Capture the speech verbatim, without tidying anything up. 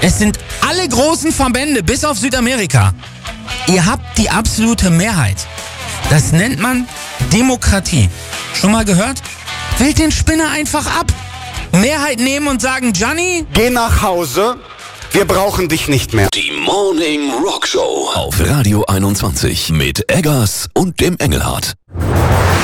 Es sind alle großen Verbände, bis auf Südamerika. Ihr habt die absolute Mehrheit. Das nennt man Demokratie. Schon mal gehört? Wählt den Spinner einfach ab. Mehrheit nehmen und sagen, Gianni, geh nach Hause, wir brauchen dich nicht mehr. Die Morning Rock Show auf Radio einundzwanzig mit Eggers und dem Engelhardt.